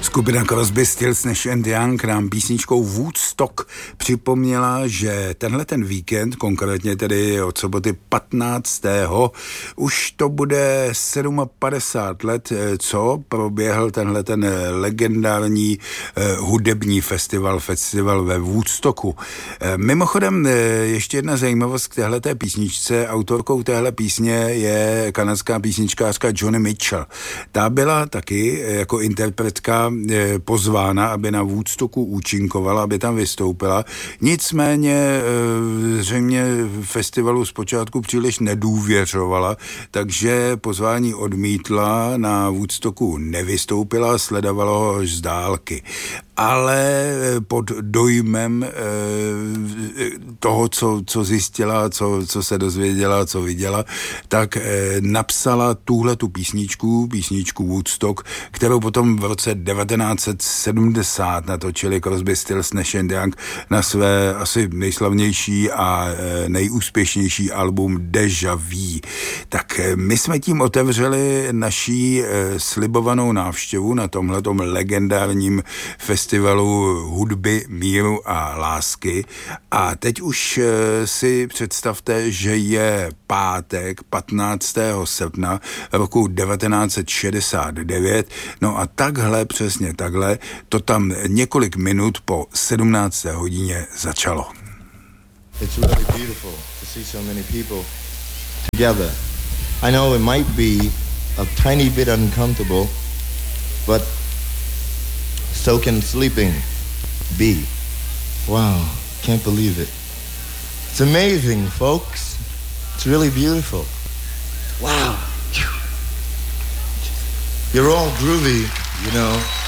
Skupina Crosby, Stills, Nash & Young nám písničkou Woodstock připomněla, že tenhle ten víkend, konkrétně tedy od soboty 15. už to bude 57 let, co proběhl tenhle ten legendární hudební festival ve Woodstocku. Mimochodem, ještě jedna zajímavost k téhleté písničce. Autorkou téhle písně je kanadská písničkářka Joni Mitchell. Ta byla taky jako interpretka pozvána, aby na Woodstocku účinkovala, aby tam vystoupila. Nicméně zřejmě festivalu zpočátku příliš nedůvěřovala, takže pozvání odmítla, na Woodstocku nevystoupila, sledovala ho až z dálky. Ale pod dojmem toho, co zjistila, co se dozvěděla, co viděla, tak napsala tuhletu písničku Woodstock, kterou potom v roce 1970 natočili Crosby, Stills, Nash & Young na své asi nejslavnější a nejúspěšnější album Deja Vu. Tak my jsme tím otevřeli naší slibovanou návštěvu na tomhletom legendárním festivalu hudby, míru a lásky. A teď už si představte, že je pátek 15. srpna roku 1969. No a přesně takhle, to tam několik minut po 17. hodině začalo. It's really beautiful to see so many people together. I know it might be a tiny bit uncomfortable, but so can sleeping be. Wow, can't believe it. It's amazing, folks. It's really beautiful. Wow. You're all groovy, you know.